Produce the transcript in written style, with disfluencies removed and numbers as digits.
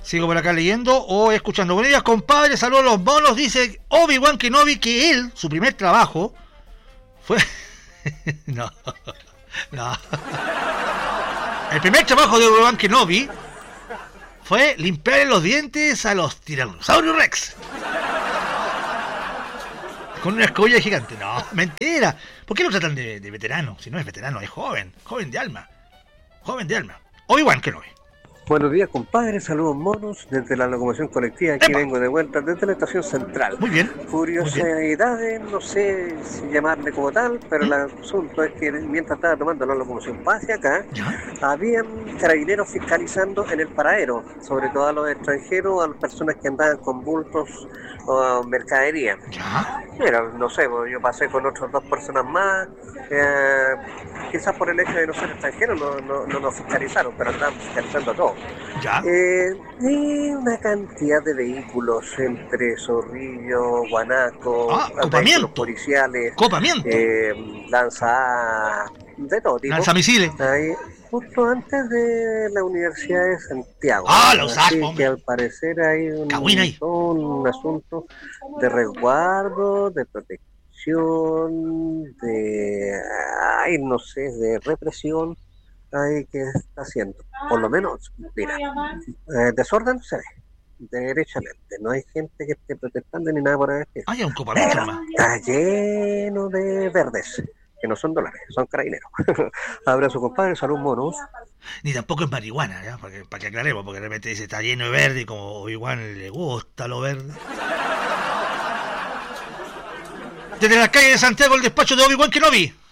Sigo por acá leyendo o escuchando. Buenos días, compadre. Saludos a los monos. Dice Obi-Wan Kenobi que él, su primer trabajo, fue... no. El primer trabajo de Obi-Wan Kenobi fue limpiarle los dientes a los Tyrannosaurus Rex. Con una escoba gigante. No, mentira. ¿Por qué lo tratan de veterano? Si no es veterano, es joven. Joven de alma. Obi-Wan Kenobi. Buenos días, compadre. Saludos monos desde la locomoción colectiva. Aquí vengo de vuelta desde la estación central. Muy bien. Curiosidades, no sé si llamarle como tal, pero el asunto es que mientras estaba tomando la locomoción hacia acá, habían carabineros fiscalizando en el paradero, sobre todo a los extranjeros, a las personas que andaban con bultos o mercadería. Mira, no sé, yo pasé con otras 2 personas más. Quizás por el hecho de no ser extranjeros no nos fiscalizaron, pero andaban fiscalizando a todos. Y una cantidad de vehículos entre Zorrillo, Guanaco, vehículos policiales, de todo tipo. Lanzamisiles. Ahí, justo antes de la Universidad de Santiago. Así que al parecer hay un asunto de resguardo, de protección, de represión. Ahí que está haciendo, por lo menos, mira, desorden se ve, derechamente, no hay gente que esté protestando ni nada por el estilo. Hay un copamiento más. Está lleno de verdes, que no son dólares, son carabineros. Abrazo, compadre, salud, monos. Ni tampoco es marihuana, ¿ya? Para que aclaremos, porque de repente dice está lleno de verde y como igual le gusta lo verde. Desde la calle de Santiago, el despacho de Obi-Wan Kenobi.